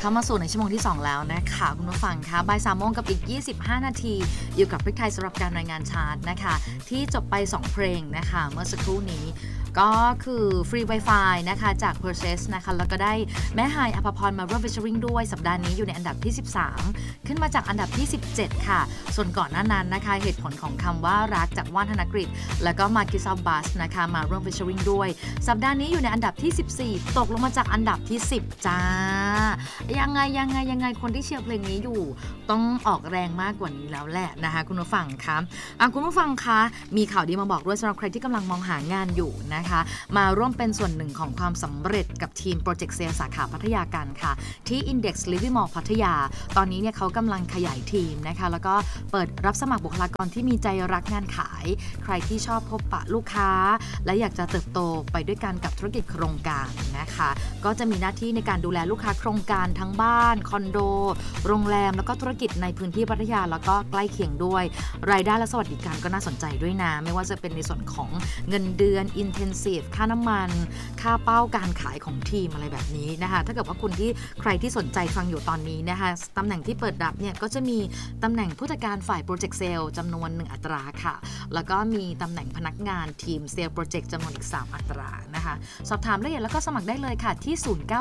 เข้ามาสู่ในชั่วโมงที่2แล้วนะคะคุณผู้ฟังคะบ่าย 3 โมงกับอีก25นาทีอยู่กับพริกไทยสำหรับการรายงานชาร์ตนะคะที่จบไป2เพลงนะคะเมื่อสักครู่นี้ก็คือฟรี Wi-Fi นะคะจาก Purchase นะคะแล้วก็ได้แม่ฮายอภพรมาร่วม featuring ด้วยสัปดาห์นี้อยู่ในอันดับที่13ขึ้นมาจากอันดับที่17ค่ะส่วนก่อนหน้านั้นนะคะเหตุผลของคำว่ารักจากว่านธนกฤษแล้วก็มาร์คิส อัลบัสนะคะมาร่วม featuring ด้วยสัปดาห์นี้อยู่ในอันดับที่14ตกลงมาจากอันดับที่10จ้ายังไงคนที่เชียร์เพลงนี้อยู่ต้องออกแรงมากกว่านี้แล้วแหละนะคะคุณผู้ฟังคะคุณผู้ฟังคะมีข่าวดีมาบอกด้วยสำหรับใครที่กำลังมองหางานอยู่นะคะมาร่วมเป็นส่วนหนึ่งของความสำเร็จกับทีมโปรเจกต์เซลล์สาขาพัทยากันค่ะที่ Index Living Mall พัทยาตอนนี้เนี่ยเขากำลังขยายทีมนะคะแล้วก็เปิดรับสมัครบุคลากรที่มีใจรักงานขายใครที่ชอบพบปะลูกค้าและอยากจะเติบโตไปด้วยกันกับธุรกิจโครงการนะคะก็จะมีหน้าที่ในการดูแลลูกค้าโครงการทั้งบ้านคอนโดโรงแรมแล้วก็ธุรกิจในพื้นที่พัทยาแล้วก็ใกล้เคียงด้วยรายได้และสวัสดิการก็น่าสนใจด้วยนะไม่ว่าจะเป็นในส่วนของเงินเดือน intensive ค่าน้ำมันค่าเป้าการขายของทีมอะไรแบบนี้นะคะถ้าเกิดว่าคุณที่ใครที่สนใจฟังอยู่ตอนนี้นะคะตำแหน่งที่เปิดรับเนี่ยก็จะมีตำแหน่งผู้จัดการฝ่ายโปรเจกต์เซลล์จำนวน1อัตราค่ะแล้วก็มีตำแหน่งพนักงานทีมเซลล์โปรเจกต์จำนวนอีก3อัตรานะคะสอบถามรายละเอียดแล้วก็สมัครได้เลยค่ะที่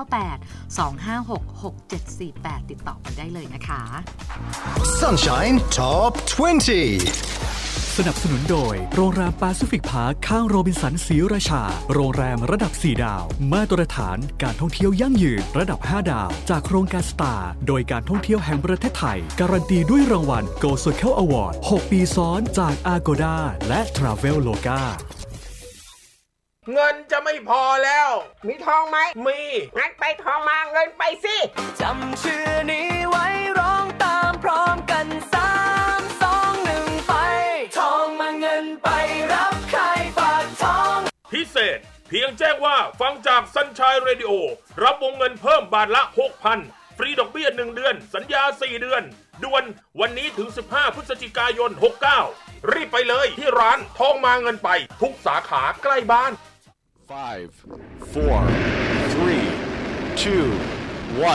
098-256-6748ติดต่อไปได้เลยนะคะ Sunshine Top 20 สนับสนุนโดยโรงแรมแปซิฟิกพาร์คข้างโรบินสันศรีราชาโรงแรมระดับ4ดาวมาตรฐานการท่องเที่ยวยั่งยืนระดับ5ดาวจากโครงการสตาร์โดยการท่องเที่ยวแห่งประเทศไทยการันตีด้วยรางวัล Go Circle Award 6 ปีซ้อนจาก Agoda และ Traveloka เงินจะไม่พอแล้วมีทองไหมมีงั้นไปทองมาเงินไปสิจำชื่อนี้ไว้ร้องตามพร้อมกัน3 2 1ไปทองมาเงินไปรับใครฝากทองพิเศษเพียงแจ้งว่าฟังจาก Sunshine Radio รับวงเงินเพิ่มบาทละ 6,000 ฟรีดอกเบี้ย1เดือนสัญญา4เดือนด่วนวันนี้ถึง15พฤศจิกายน69รีบไปเลยที่ร้านทองมาเงินไปทุกสาขาใกล้บ้าน 5 4 3 2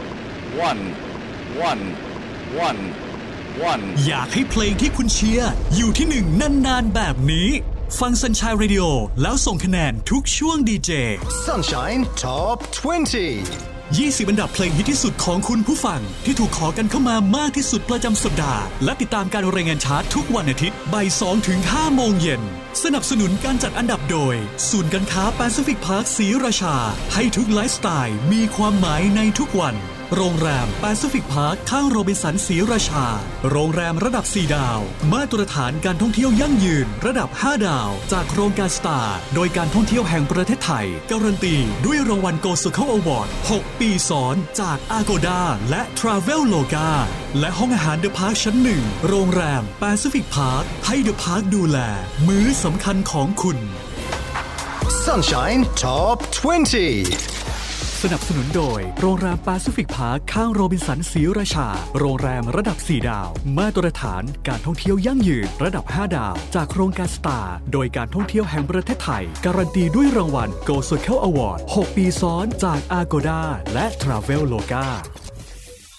1 อยากให้เพลงที่คุณเชียร์อยู่ที่1นานๆแบบนี้ฟัง Sunshine Radio แล้วส่งคะแนนทุกช่วงดีเจ Sunshine Top 20 อันดับเพลงฮิตที่สุดของคุณผู้ฟังที่ถูกขอกันเข้ามามากที่สุดประจำสัปดาห์และติดตามการรายงานชาร์ตทุกวันอาทิตย์บ่าย 2 ถึง 5 โมงเย็นสนับสนุนการจัดอันดับโดยศูนย์การค้าแปซิฟิกพาร์คศรีราชาให้ทุกไลฟ์สไตล์มีความหมายในทุกวันโรงแรมแปซิฟิกพาร์คข้างโรบินสันศรีราชาโรงแรมระดับ4ดาวมาตรฐานการท่องเที่ยวยั่งยืนระดับ5ดาวจากโครงการสตาร์โดยการท่องเที่ยวแห่งประเทศไทยการันตีด้วยรางวัล Go Circle Award 6 ปีซ้อนจาก Agoda และ Traveloka และห้องอาหาร The Park ชั้น 1โรงแรมแปซิฟิกพาร์คให้ The Park ดูแลมื้อสำคัญของคุณ Sunshine Top 20 สนับสนุนโดยโรงแรมแปซิฟิกพาร์คข้างโรบินสันศรีราชาโรงแรมระดับ4ดาวมาตรฐานการท่องเที่ยวยั่งยืนระดับ5ดาวจากโครงการสตาร์โดยการท่องเที่ยวแห่งประเทศไทยการันตีด้วยรางวัล Go Circle Award 6 ปีซ้อนจาก Agoda และ Traveloka